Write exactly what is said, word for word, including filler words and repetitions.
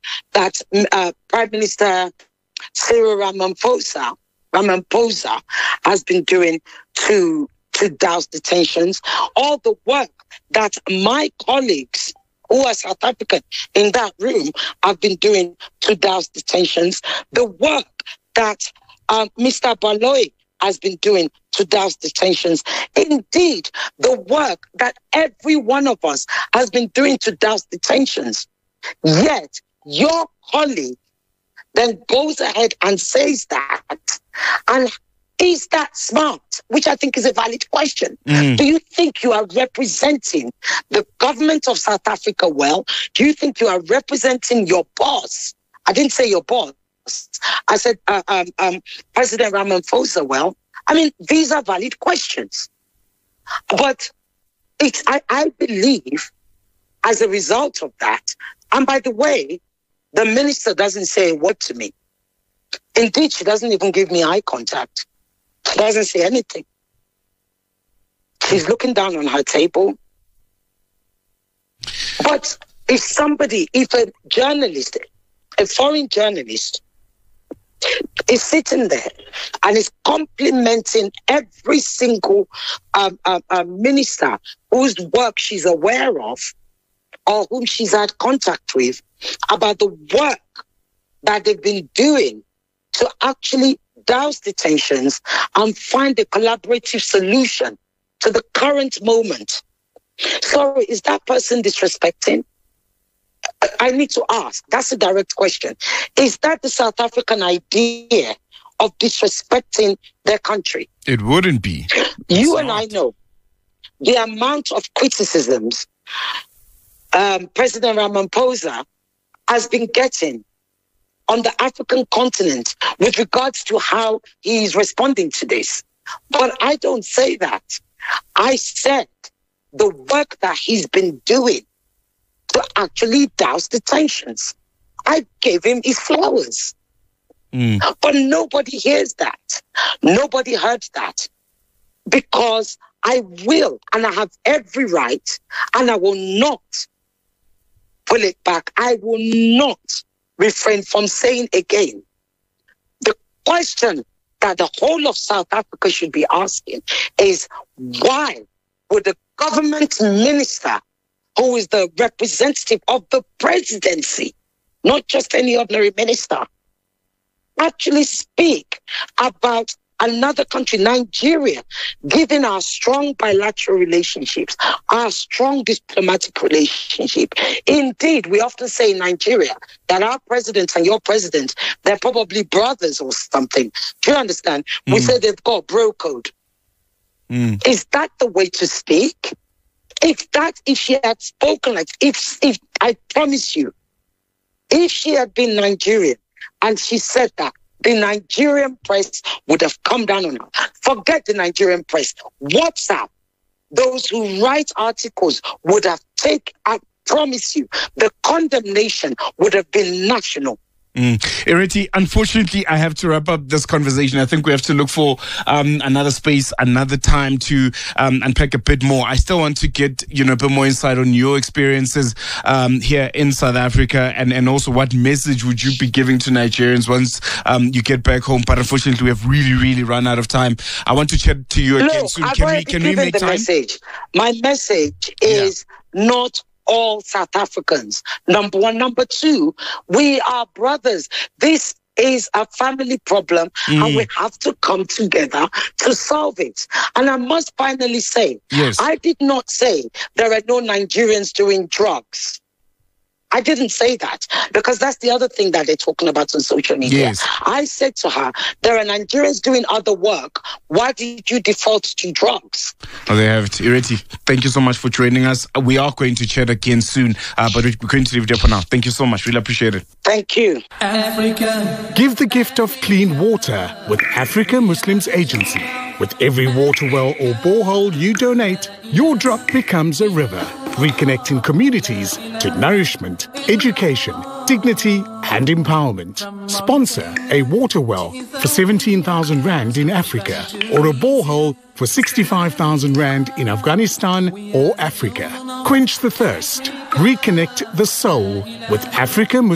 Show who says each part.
Speaker 1: that uh, Prime Minister Cyril Ramaphosa, Ramaphosa has been doing to, to douse the tensions, all the work that my colleagues who are South African in that room have been doing to douse the tensions, the work that um, Mister Baloyi has been doing to douse the tensions. Indeed, the work that every one of us has been doing to douse the tensions. Yet, your colleague then goes ahead and says that, and is that smart? Which I think is a valid question. Mm. Do you think you are representing the government of South Africa well? Do you think you are representing your boss? I didn't say your boss. I said uh, um, um, President Ramaphosa well. I mean, these are valid questions. But it's, I, I believe as a result of that, and by the way, the minister doesn't say a word to me. Indeed, she doesn't even give me eye contact. She doesn't say anything. She's looking down on her table. But if somebody, if a journalist, a foreign journalist, is sitting there and is complimenting every single um, um, um, minister whose work she's aware of or whom she's had contact with about the work that they've been doing to actually douse the tensions and find a collaborative solution to the current moment. Sorry, is that person disrespecting? I need to ask. That's a direct question. Is that the South African idea of disrespecting their country?
Speaker 2: It wouldn't be.
Speaker 1: You it's and not. I know the amount of criticisms um, President Ramaphosa has been getting on the African continent with regards to how he is responding to this. But I don't say that. I said the work that he's been doing to actually douse the tensions. I gave him his flowers. Mm. But nobody hears that. Nobody heard that. Because I will, and I have every right, and I will not pull it back. I will not refrain from saying again, the question that the whole of South Africa should be asking is, why would the government minister, who is the representative of the presidency, not just any ordinary minister, actually speak about another country, Nigeria, given our strong bilateral relationships, our strong diplomatic relationship. Indeed, we often say in Nigeria that our president and your president, they're probably brothers or something. Do you understand? Mm. We say they've got bro code. Mm. Is that the way to speak? If that, if she had spoken like, if, if I promise you, if she had been Nigerian and she said that, the Nigerian press would have come down on her. Forget the Nigerian press. WhatsApp, those who write articles would have taken, I promise you, the condemnation would have been national.
Speaker 2: Mm. Ireti, unfortunately, I have to wrap up this conversation. I think we have to look for um, another space, another time to um, unpack a bit more. I still want to get, you know, a bit more insight on your experiences um, here in South Africa, and, and also what message would you be giving to Nigerians once um, you get back home. But unfortunately, we have really, really run out of time. I want to chat to you again
Speaker 1: no,
Speaker 2: soon.
Speaker 1: I've
Speaker 2: Can we, can we make
Speaker 1: the
Speaker 2: time?
Speaker 1: Message. My message is yeah. not all South Africans. Number one. Number two, we are brothers. This is a family problem mm. and we have to come together to solve it. And I must finally say, yes. I did not say there are no Nigerians doing drugs. I didn't say that, because that's the other thing that they're talking about on social media. Yes. I said to her, there are Nigerians doing other work. Why did you default to drugs?
Speaker 2: Well, they have it. Ireti, thank you so much for joining us. We are going to chat again soon, uh, but we're going to leave it there for now. Thank you so much. Really appreciate it.
Speaker 1: Thank you.
Speaker 3: Africa. Give the gift of clean water with Africa Muslims Agency. With every water well or borehole you donate, your drop becomes a river, reconnecting communities to nourishment, education, dignity and empowerment. Sponsor a water well for seventeen thousand rand in Africa, or a borehole for sixty-five thousand rand in Afghanistan or Africa. Quench the thirst. Reconnect the soul with Africa